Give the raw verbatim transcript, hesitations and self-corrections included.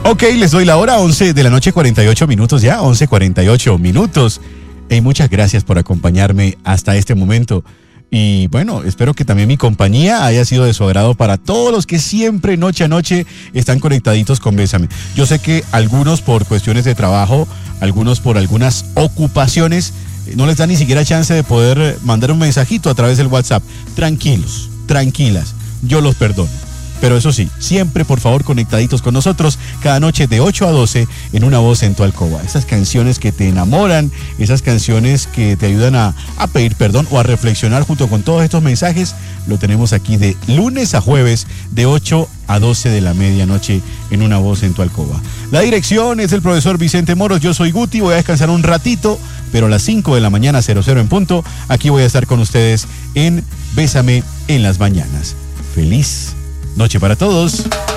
Ok, les doy la hora, once de la noche, cuarenta y ocho minutos ya, once cuarenta y ocho minutos. Y muchas gracias por acompañarme hasta este momento. Y bueno, espero que también mi compañía haya sido de su agrado para todos los que siempre, noche a noche, están conectaditos con Bésame. Yo sé que algunos por cuestiones de trabajo, algunos por algunas ocupaciones, no les da ni siquiera chance de poder mandar un mensajito a través del WhatsApp. Tranquilos, tranquilas, yo los perdono. Pero eso sí, siempre por favor conectaditos con nosotros, cada noche de ocho a doce en Una Voz en tu Alcoba. Esas canciones que te enamoran, esas canciones que te ayudan a, a pedir perdón o a reflexionar junto con todos estos mensajes, lo tenemos aquí de lunes a jueves de ocho a doce de la medianoche en Una Voz en tu Alcoba. La dirección es del profesor Vicente Moros, yo soy Guti, voy a descansar un ratito, pero a las cinco de la mañana, cero cero en punto, aquí voy a estar con ustedes en Bésame en las mañanas. Feliz noche para todos.